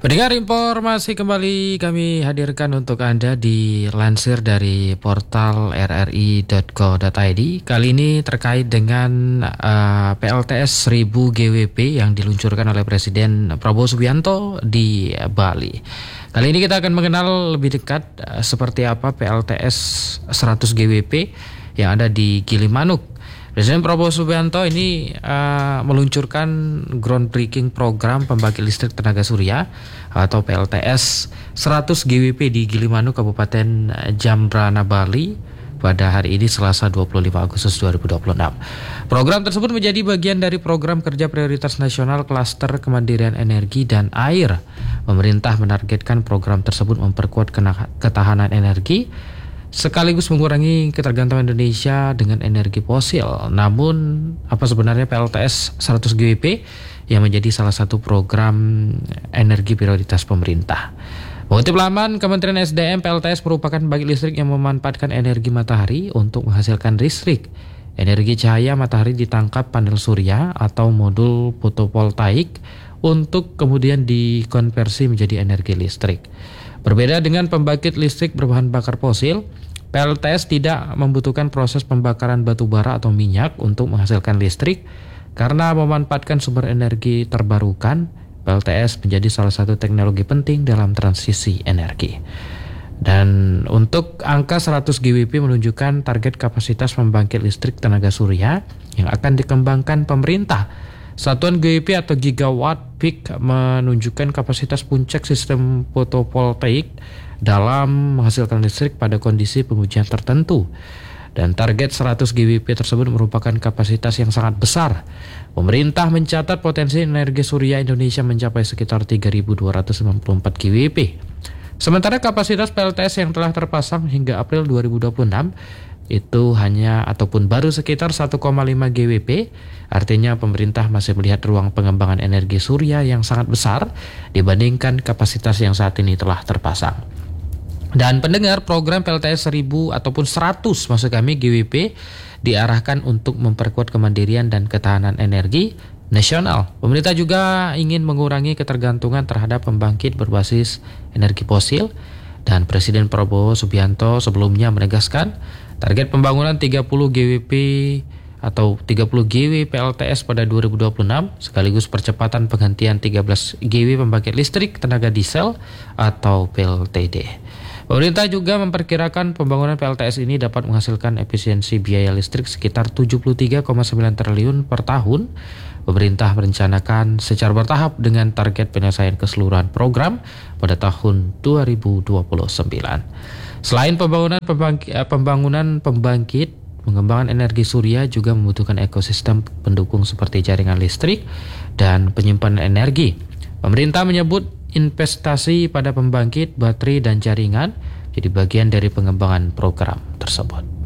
Pendengar, informasi kembali kami hadirkan untuk Anda dilansir dari portal rri.co.id. Kali ini terkait dengan PLTS 1000 GWP yang diluncurkan oleh Presiden Prabowo Subianto di Bali. Kali ini kita akan mengenal lebih dekat seperti apa PLTS 100 GWP yang ada di Gilimanuk. Presiden Prabowo Subianto ini meluncurkan groundbreaking program pembangkit listrik tenaga surya atau PLTS 100 GWP di Gilimanuk, Kabupaten Jembrana, Bali pada hari ini Selasa 25 Agustus 2026. Program tersebut menjadi bagian dari program kerja prioritas nasional klaster kemandirian energi dan air. Pemerintah menargetkan program tersebut memperkuat ketahanan energi sekaligus mengurangi ketergantungan Indonesia dengan energi fosil. Namun, apa sebenarnya PLTS 100 GWP yang menjadi salah satu program energi prioritas pemerintah? Mengutip laman Kementerian SDM, PLTS merupakan pembangkit listrik yang memanfaatkan energi matahari untuk menghasilkan listrik. Energi cahaya matahari ditangkap panel surya atau modul fotovoltaik untuk kemudian dikonversi menjadi energi listrik. Berbeda dengan pembangkit listrik berbahan bakar fosil, PLTS tidak membutuhkan proses pembakaran batu bara atau minyak untuk menghasilkan listrik. Karena memanfaatkan sumber energi terbarukan, PLTS menjadi salah satu teknologi penting dalam transisi energi. Dan untuk angka 100 GWP menunjukkan target kapasitas pembangkit listrik tenaga surya yang akan dikembangkan pemerintah. Satuan GWP atau gigawatt peak menunjukkan kapasitas puncak sistem fotovoltaik dalam menghasilkan listrik pada kondisi pengujian tertentu. Dan target 100 GWP tersebut merupakan kapasitas yang sangat besar. Pemerintah mencatat potensi energi surya Indonesia mencapai sekitar 3.294 GWP. Sementara kapasitas PLTS yang telah terpasang hingga April 2026 itu hanya ataupun baru sekitar 1,5 GWP. Artinya pemerintah masih melihat ruang pengembangan energi surya yang sangat besar dibandingkan kapasitas yang saat ini telah terpasang. Dan pendengar, program PLTS 1000 ataupun 100 maksud kami GWP diarahkan untuk memperkuat kemandirian dan ketahanan energi nasional. Pemerintah juga ingin mengurangi ketergantungan terhadap pembangkit berbasis energi fosil. Dan Presiden Prabowo Subianto sebelumnya menegaskan target pembangunan 30 GWP atau 30 GW PLTS pada 2026 sekaligus percepatan penggantian 13 GW pembangkit listrik tenaga diesel atau PLTD. Pemerintah juga memperkirakan pembangunan PLTS ini dapat menghasilkan efisiensi biaya listrik sekitar 73,9 triliun per tahun. Pemerintah merencanakan secara bertahap dengan target penyelesaian keseluruhan program pada tahun 2029. Selain pembangunan pembangkit, pengembangan energi surya juga membutuhkan ekosistem pendukung seperti jaringan listrik dan penyimpanan energi. Pemerintah menyebut investasi pada pembangkit, baterai, dan jaringan jadi bagian dari pengembangan program tersebut.